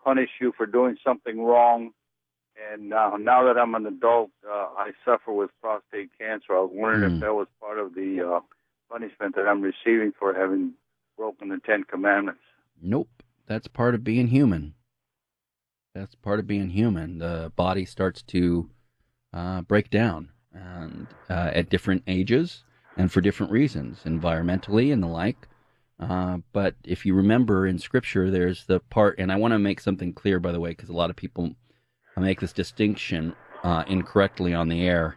punish you for doing something wrong. And now that I'm an adult, I suffer with prostate cancer. I was wondering if that was part of the punishment that I'm receiving for having broken the Ten Commandments. Nope. That's part of being human. That's part of being human. The body starts to break down and at different ages and for different reasons, environmentally and the like. But if you remember in Scripture, there's the part, and I want to make something clear, by the way, because a lot of people make this distinction incorrectly on the air.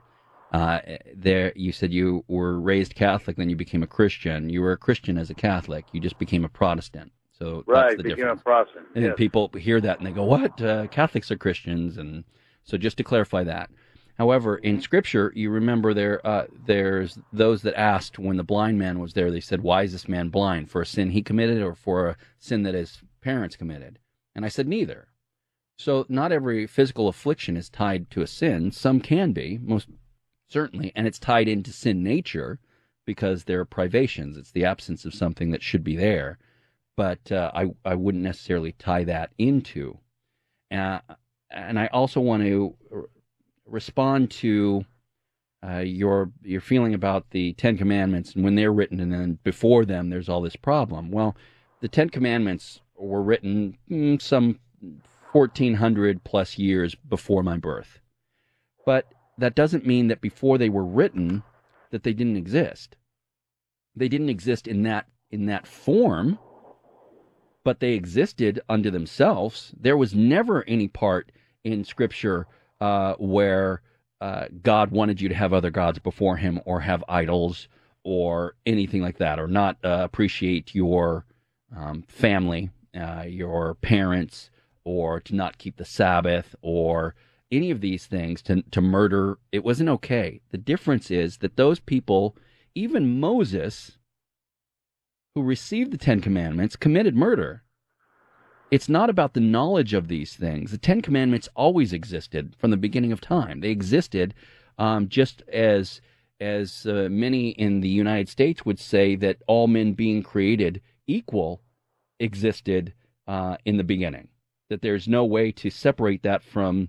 There, you said you were raised Catholic, then you became a Christian. You were a Christian as a Catholic. You just became a Protestant. So right, that's the became difference. A Protestant. And yes. People hear that and they go, "What? Catholics are Christians?" And so, just to clarify that. However, in Scripture, you remember there's those that asked when the blind man was there. They said, "Why is this man blind? For a sin he committed, or for a sin that his parents committed?" And I said, "Neither." So, not every physical affliction is tied to a sin. Some can be, most certainly, and it's tied into sin nature because there are privations. It's the absence of something that should be there. But I wouldn't necessarily tie that into. And I also want to respond to your feeling about the Ten Commandments and when they're written, and then before them there's all this problem. Well, the Ten Commandments were written some 1,400 plus years before my birth. But that doesn't mean that before they were written that they didn't exist. They didn't exist in that form, but they existed unto themselves. There was never any part in Scripture where God wanted you to have other gods before him or have idols or anything like that, or not appreciate your family, your parents, or to not keep the Sabbath, or any of these things, to murder. It wasn't okay. The difference is that those people, even Moses, who received the Ten Commandments, committed murder. It's not about the knowledge of these things. The Ten Commandments always existed from the beginning of time. They existed just as many in the United States would say that all men being created equal existed in the beginning. That there's no way to separate that from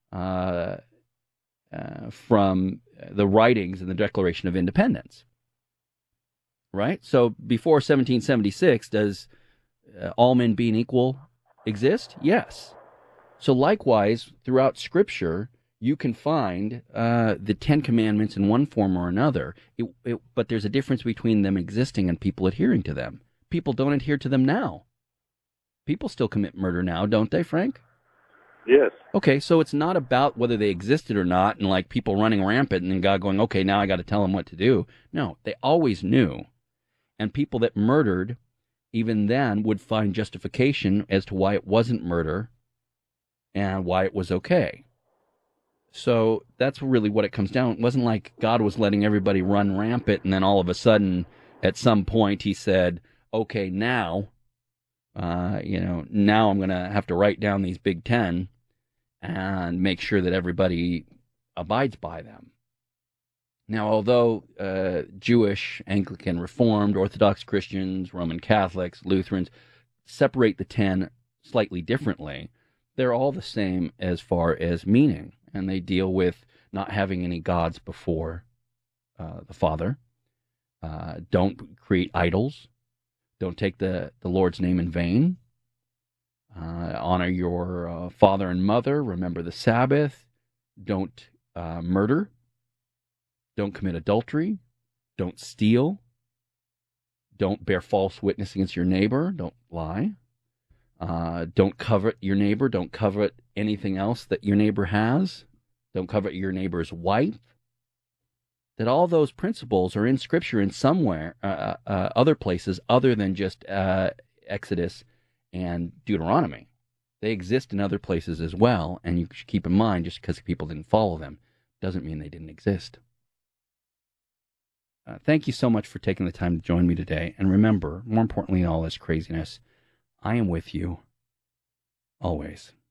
the writings and the Declaration of Independence. Right? So before 1776, does all men being equal exist? Yes. So likewise, throughout Scripture, you can find the Ten Commandments in one form or another, but there's a difference between them existing and people adhering to them. People don't adhere to them now. People still commit murder now, don't they, Frank? Yes. Okay, so it's not about whether they existed or not, and like people running rampant and God going, okay, now I got to tell them what to do. No, they always knew. And people that murdered, even then, would find justification as to why it wasn't murder and why it was okay. So that's really what it comes down. It wasn't like God was letting everybody run rampant, and then all of a sudden, at some point, he said, okay, now I'm going to have to write down these Big Ten and make sure that everybody abides by them. Now, although Jewish, Anglican, Reformed, Orthodox Christians, Roman Catholics, Lutherans separate the 10 slightly differently, they're all the same as far as meaning, and they deal with not having any gods before the Father. Don't create idols. Don't take the Lord's name in vain. Honor your father and mother. Remember the Sabbath. Don't murder. Don't commit adultery. Don't steal. Don't bear false witness against your neighbor. Don't lie. Don't covet your neighbor. Don't covet anything else that your neighbor has. Don't covet your neighbor's wife. That all those principles are in Scripture in somewhere, other places other than just Exodus and Deuteronomy. They exist in other places as well, and you should keep in mind, just because people didn't follow them doesn't mean they didn't exist. Thank you so much for taking the time to join me today. And remember, more importantly in all this craziness, I am with you always.